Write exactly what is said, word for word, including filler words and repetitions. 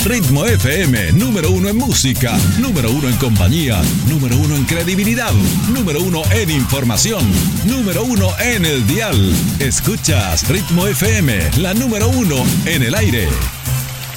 Ritmo F M, número uno en música, número uno en compañía, número uno en credibilidad, número uno en información, número uno en el dial. Escuchas Ritmo F M, la número uno en el aire.